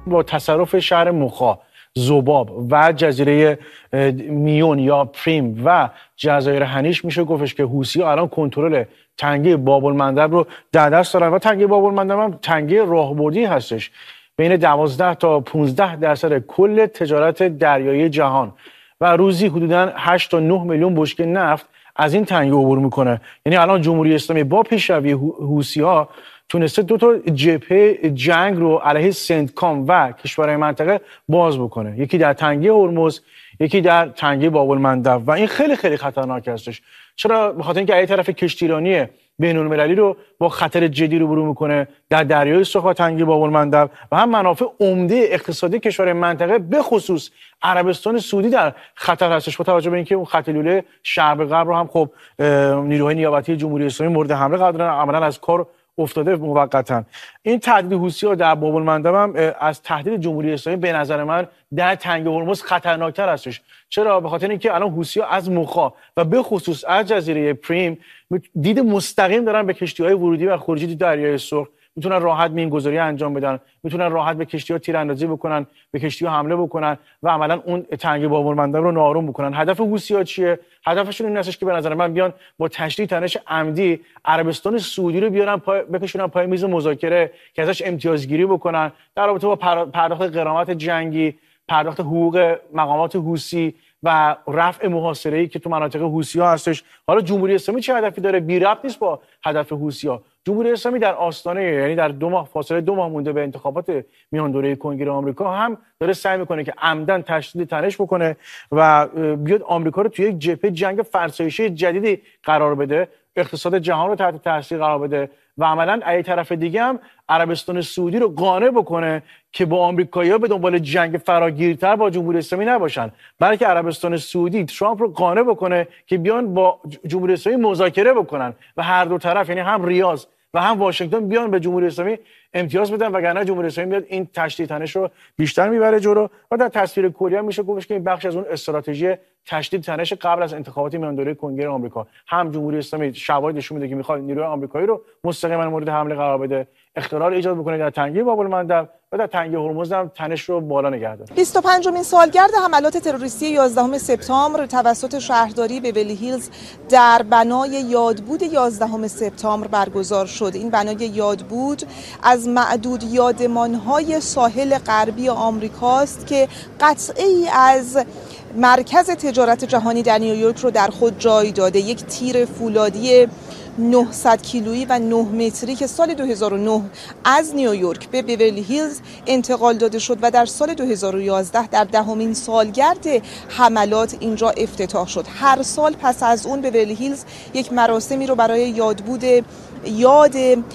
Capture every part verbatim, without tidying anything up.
با تصرف شهر مخا، ذباب و جزیره میون یا پریم و جزایر هنیش میشه گفتش که حوثی‌ها الان کنترل تنگه باب المندب رو در دست دارن و تنگه باب المندب هم تنگه راهبردی هستش. بین دوازده تا پانزده درصد کل تجارت دریایی جهان و روزی حدوداً هشت تا نه میلیون بشکه نفت از این تنگه عبور میکنه. یعنی الان جمهوری اسلامی با پیشروی حوثی‌ها تونسته دو تا جبهه جنگ رو علیه سنتکام و کشورهای منطقه باز بکنه، یکی در تنگه هرمز، یکی در تنگه باب المندب و این خیلی خیلی خطرناک هستش. چرا؟ به خاطر اینکه از طرف کشتیرانی بین‌المللی رو با خطر جدی روبرو میکنه در دریای سرخ و تنگه باب المندب و هم منافع عمده اقتصادی کشورهای منطقه به خصوص عربستان سعودی در خطر هستش، با توجه به اینکه اون خط لوله شرق غرب رو هم خب نیروهای نیابتی جمهوری اسلامی مورد حمله قرار دادن، عملاً از کار افتاده موقتا. این تهدید حوثی‌ها در باب المندب هم از تهدید جمهوری اسلامی به نظر من در تنگه هرمز خطرناکتر هستش. چرا؟ به خاطر اینکه الان حوثی‌ها از مخا و به خصوص از جزیره پریم دید مستقیم دارن به کشتی‌های ورودی و خروجی دریای سرخ، میتونن راحت مینگذاری انجام بدن، میتونن راحت به کشتی‌ها تیراندازی بکنن، به کشتی‌ها حمله بکنن و عملاً اون تنگه باب المندب رو ناآروم بکنن. هدف حوثی‌ها چیه؟ هدفشون این هستش که به نظر من بیان با تشدید تنش عمدی عربستان سعودی رو بیارن پای بکشونن پای میز مذاکره که ازش امتیازگیری بکنن در رابطه با پرداخت غرامت جنگی، پرداخت حقوق مقامات حوثی و رفع محاصره‌ای که تو مناطق حوثی‌ها هستش. حالا جمهوری اسلامی چه هدفی داره؟ بی ربط نیست با هدف حوثی‌ها. جمهوری اسلامی در آستانه، یعنی در دو ماه فاصله دو ماه مونده به انتخابات میان دوره کنگره آمریکا، هم داره سعی میکنه که عمدن تشدید تنش بکنه و بیاد آمریکا رو توی یک جبهه جنگ فرسایشی جدیدی قرار بده، اقتصاد جهان رو تحت تاثیر قرار بده و عملاً از طرف دیگه هم عربستان سعودی رو قانع بکنه که با آمریکایی‌ها به دنبال جنگ فراگیرتر با جمهوری اسلامی نباشن، بلکه عربستان سعودی ترامپ رو قانع بکنه که بیان با جمهوری اسلامی مذاکره بکنن و هر دو طرف، یعنی هم ریاض و هم واشنگتن، بیان به جمهوری اسلامی امتیاز بدن، وگرنه جمهوری اسلامی بیاد این تشدید تنش رو بیشتر میبره جلو. و در تصویر کلی هم میشه گفتش که این بخش از اون استراتژی تشدید تنش قبل از انتخابات میان دوره کنگره آمریکا، هم جمهوری اسلامی شواهد نشون میده که میخواد نیروهای آمریکایی رو مستقیما مورد حمله قرار بده، اختلال ایجاد بکنه در تنگه باب المندب و در تنگه هرمز هم تنش رو بالا نگه داره. بیست و پنجمین سالگرد حملات تروریستی یازدهم سپتامبر توسط شهرداری بیولی هیلز در بنای یادبود یازدهم سپتامبر برگزار شد. این بنای یادبود از معدود یادمان‌های ساحل غربی آمریکاست که قطعه‌ای از مرکز تجارت جهانی در نیویورک رو در خود جای داده. یک تیر فولادی نهصد کیلویی و نه متری که سال دو هزار و نه از نیویورک به بیولی هیلز انتقال داده شد و در سال دو هزار و یازده در دهمین سالگرد حملات اینجا افتتاح شد. هر سال پس از اون بیولی هیلز یک مراسمی رو برای یادبود یاد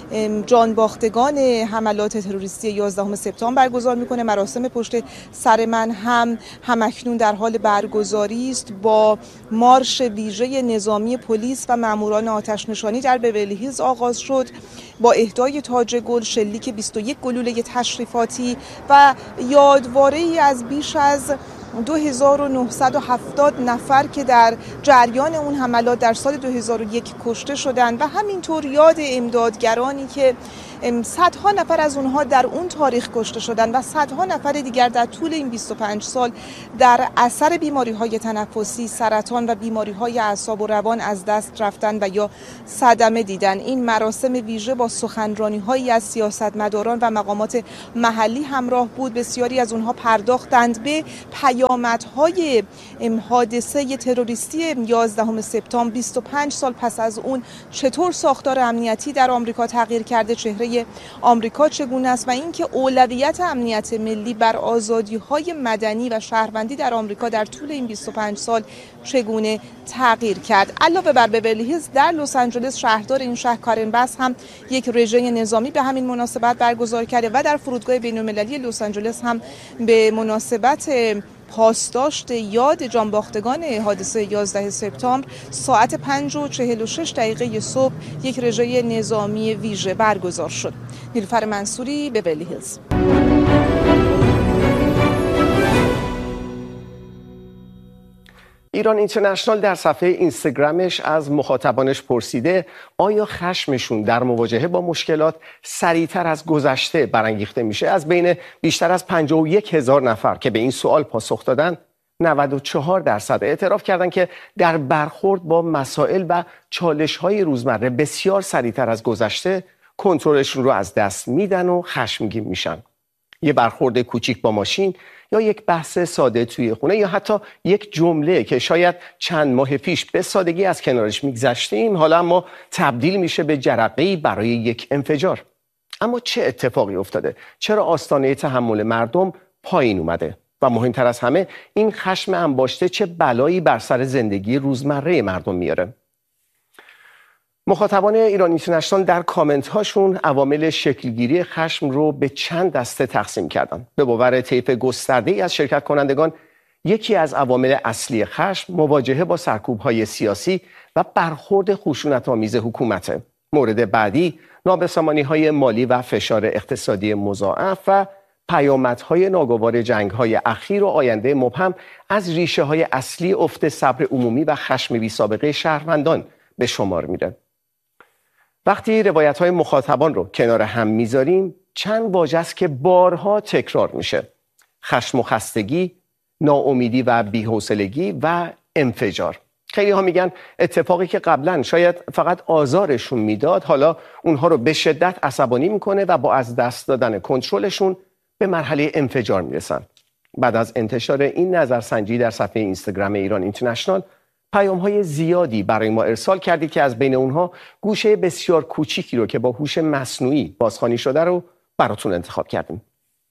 جانباختگان حملات تروریستی یازدهم سپتامبر برگزار میکنه. مراسم پشت سر من هم همکنون در حال برگزاری است با مارش ویژه نظامی پلیس و ماموران آتش نشانی در بیولی هیلز آغاز شد با اهدای تاج گل، شلیک بیست و یک گلوله تشریفاتی و یادواره‌ای از بیش از دو هزار و نهصد و هفتاد نفر که در جریان اون حملات در سال دو هزار و یک کشته شدند و همینطور یاد امدادگرانی که صدها نفر از اونها در اون تاریخ کشته شدند و صدها نفر دیگر در طول این بیست و پنج سال در اثر بیماری‌های تنفسی، سرطان و بیماری‌های اعصاب و روان از دست رفتن و یا صدمه دیدن. این مراسم ویژه با سخنرانی‌هایی از سیاستمداران و مقامات محلی همراه بود. بسیاری از اونها پرداختند به پیامدهای حادثه تروریستی یازدهم سپتامبر. بیست و پنج سال پس از اون چطور ساختار امنیتی در آمریکا تغییر کرده، چهره آمریکا چگونه است و اینکه اولویت امنیت ملی بر آزادی‌های مدنی و شهروندی در آمریکا در طول این بیست و پنج سال چگونه تغییر کرد. علاوه بر بیولی هیلز، در لس آنجلس شهردار این شهر کارن باس هم یک رژه نظامی به همین مناسبت برگزار کرده و در فرودگاه بین‌المللی لس آنجلس هم به مناسبت پاسداشت یاد جانباختگان حادثه یازده سپتامبر ساعت پنج و چهل و شش دقیقه صبح یک رژه نظامی ویژه برگزار شد. نیلوفر منصوری، بیولی هیلز. ایران اینترنشنال در صفحه اینستاگرامش از مخاطبانش پرسیده آیا خشمشون در مواجهه با مشکلات سریعتر از گذشته برانگیخته میشه؟ از بین بیشتر از پنجاه و یک هزار نفر که به این سوال پاسخ دادن، نود و چهار درصد اعتراف کردند که در برخورد با مسائل و چالش‌های روزمره بسیار سریعتر از گذشته کنترلشون رو از دست میدن و خشمگین میشن. یه برخورد کوچیک با ماشین یا یک بحث ساده توی خونه یا حتی یک جمله که شاید چند ماه پیش به سادگی از کنارش میگذشتیم حالا اما تبدیل میشه به جرقه‌ای برای یک انفجار. اما چه اتفاقی افتاده؟ چرا آستانه تحمل مردم پایین اومده؟ و مهمتر از همه این خشم انباشته چه بلایی بر سر زندگی روزمره مردم میاره؟ مخاطبان ایران اینترنشنال در کامنت هاشون عوامل شکلگیری خشم رو به چند دسته تقسیم کردن. به باور طیف گسترده‌ای از شرکت کنندگان یکی از عوامل اصلی خشم مواجهه با سرکوب‌های سیاسی و برخورد خشونت‌آمیز حکومته. مورد بعدی نابسامانی‌های مالی و فشار اقتصادی مضاعف و پیامدهای ناگوار جنگ‌های اخیر و آینده مبهم از ریشه‌های اصلی افت صبر عمومی و خشم بی‌سابقه شهروندان به شمار میره. وقتی روایت‌های مخاطبان رو کنار هم میذاریم چند واژه است که بارها تکرار میشه: خشم و خستگی، ناامیدی و بی‌حوصلگی و انفجار. خیلی ها میگن اتفاقی که قبلا شاید فقط آزارشون میداد حالا اونها رو به شدت عصبانی میکنه و با از دست دادن کنترلشون به مرحله انفجار میرسن. بعد از انتشار این نظرسنجی در صفحه اینستاگرام ایران اینترنشنال پیام‌های زیادی برای ما ارسال کردید که از بین اونها گوشه بسیار کوچیکی رو که با هوش مصنوعی بازخوانی شده رو براتون انتخاب کردیم.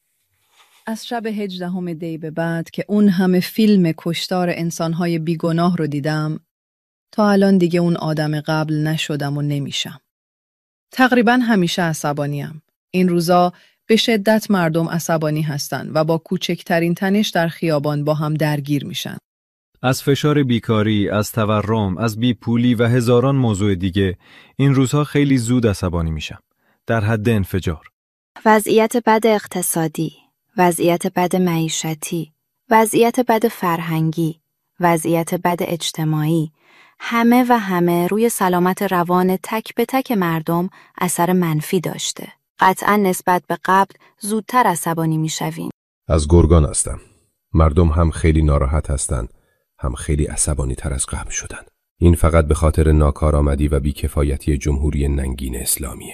از شب هجدهم دی به بعد که اون همه فیلم کشتار انسان‌های بیگناه رو دیدم، تا الان دیگه اون آدم قبل نشدم و نمیشم. تقریباً همیشه عصبانیم. این روزا به شدت مردم عصبانی هستن و با کوچکترین تنش در خیابان با هم درگیر میشن. از فشار بیکاری، از تورم، از بیپولی و هزاران موضوع دیگه این روزها خیلی زود عصبانی میشم. در حد انفجار. وضعیت بد اقتصادی، وضعیت بد معیشتی، وضعیت بد فرهنگی، وضعیت بد اجتماعی، همه و همه روی سلامت روان تک به تک مردم اثر منفی داشته. قطعا نسبت به قبل زودتر عصبانی میشویم. از گرگان هستم. مردم هم خیلی ناراحت هستن، هم خیلی عصبانی تر از قبل شدن. این فقط به خاطر ناکارآمدی و بیکفایتی جمهوری ننگین اسلامیه.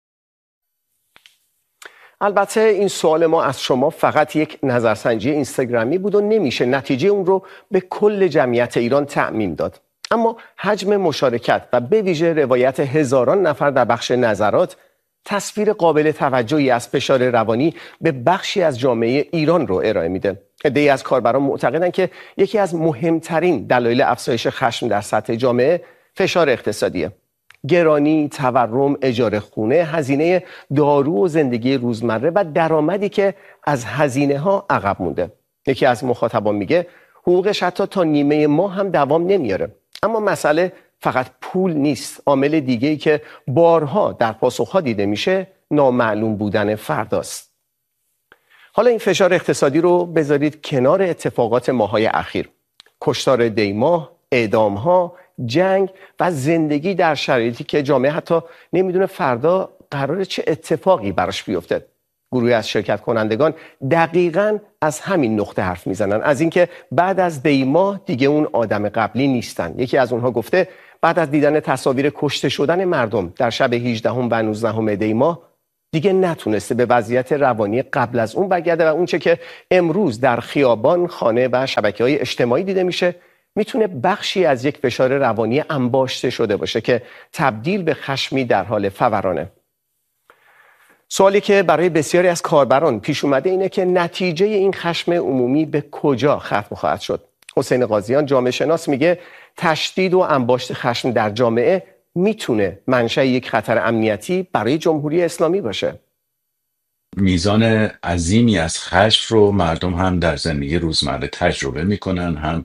البته این سوال ما از شما فقط یک نظرسنجی اینستاگرامی بود و نمیشه نتیجه اون رو به کل جمعیت ایران تعمیم داد. اما حجم مشارکت و به ویژه روایت هزاران نفر در بخش نظرات تصویر قابل توجهی از فشار روانی به بخشی از جامعه ایران رو ارائه میده. عده‌ای از کاربران معتقدند که یکی از مهمترین دلایل افزایش خشم در سطح جامعه فشار اقتصادیه. گرانی، تورم، اجاره خونه، هزینه دارو و زندگی روزمره و درآمدی که از هزینه ها عقب مونده. یکی از مخاطبان میگه حقوقش حتی تا نیمه ماه هم دوام نمیاره. اما مسئله فقط پول نیست. عامل دیگه‌ای که بارها در پاسخها دیده میشه نامعلوم بودن فرداست. حالا این فشار اقتصادی رو بذارید کنار اتفاقات ماهای اخیر. کشتار دیماه، اعدام‌ها، جنگ و زندگی در شرایطی که جامعه حتی نمیدونه فردا قراره چه اتفاقی براش بیفته. گروهی از شرکت کنندگان دقیقاً از همین نقطه حرف میزنن، از اینکه بعد از دیماه دیگه اون آدم قبلی نیستن. یکی از اونها گفته بعد از دیدن تصاویر کشته شدن مردم در شب هجدهم و نوزدهم دی ماه دیگه نتونسته به وضعیت روانی قبل از اون برگرده و اونچه که امروز در خیابان، خانه و شبکه‌های اجتماعی دیده میشه میتونه بخشی از یک فشار روانی انباشته شده باشه که تبدیل به خشمی در حال فورانه. سوالی که برای بسیاری از کاربران پیش اومده اینه که نتیجه این خشم عمومی به کجا ختم خواهد شد. حسین قاضیان جامعه شناس میگه تشدید و انباشت خشم در جامعه میتونه منشأ یک خطر امنیتی برای جمهوری اسلامی باشه. میزان عظیمی از خشم رو مردم هم در زندگی روزمره تجربه میکنن، هم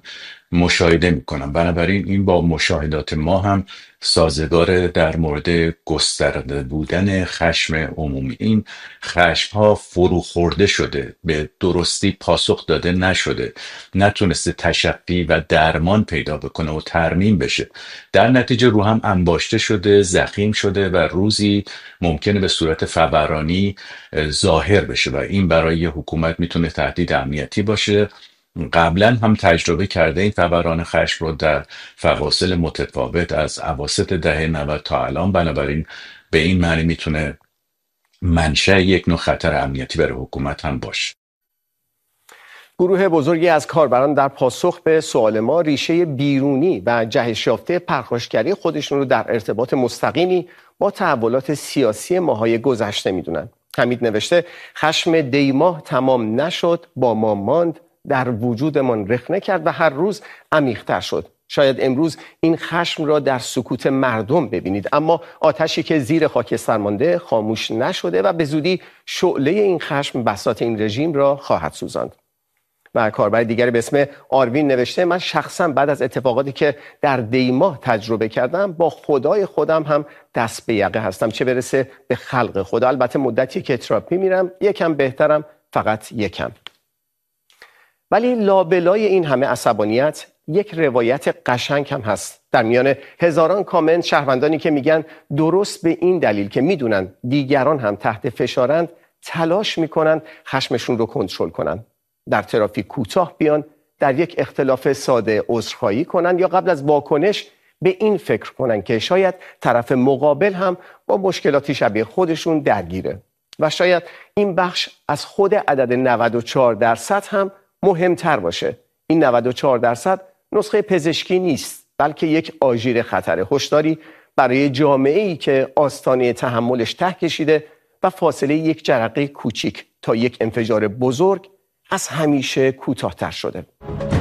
مشاهده میکنم. بنابراین این با مشاهدات ما هم سازگار در مورد گسترده بودن خشم عمومی. این خشم ها فرو خورده شده، به درستی پاسخ داده نشده، نتونسته تشفی و درمان پیدا بکنه و ترمیم بشه، در نتیجه رو هم انباشته شده، ضخیم شده و روزی ممکنه به صورت فورانی ظاهر بشه و این برای حکومت میتونه تهدید امنیتی باشه. قبلا هم تجربه کرده این فوران خشم رو در فواصل متفاوت از اواسط دهه نود تا الان. بنابراین به این معنی میتونه منشأ یک نوع خطر امنیتی برای حکومت هم باشه. گروه بزرگی از کاربران در پاسخ به سوال ما ریشه بیرونی و جهش یافته پرخاشگری خودشون رو در ارتباط مستقیمی با تحولات سیاسی ماهای گذشته میدونن. حمید نوشته خشم دیماه تمام نشد، با ما ماند، در وجودمان رخنه کرد و هر روز عمیق‌تر شد. شاید امروز این خشم را در سکوت مردم ببینید، اما آتشی که زیر خاکستر مانده خاموش نشده و به زودی شعله این خشم بساط این رژیم را خواهد سوزاند. و کاربر دیگری به اسم آروین نوشته من شخصا بعد از اتفاقاتی که در دیماه تجربه کردم با خدای خودم هم دست به یقه هستم، چه برسه به خلق خدا. البته مدتی که تراپی میرم یکم بهترم، فقط یکم. ولی لابلای این همه عصبانیت یک روایت قشنگ هم هست. در میان هزاران کامنت شهروندانی که میگن درست به این دلیل که میدونن دیگران هم تحت فشارند تلاش میکنن خشمشون رو کنترل کنن. در ترافیک کوتاه بیان، در یک اختلاف ساده عذرخواهی کنن یا قبل از واکنش به این فکر کنن که شاید طرف مقابل هم با مشکلاتی شبیه خودشون درگیره. و شاید این بخش از خود عدد نود و چهار درصد هم مهمتر باشه. این نود و چهار درصد نسخه پزشکی نیست، بلکه یک آژیر خطره، هشداری برای جامعه‌ای که آستانه تحملش ته کشیده و فاصله یک جرقه کوچیک تا یک انفجار بزرگ از همیشه کوتاه‌تر شده.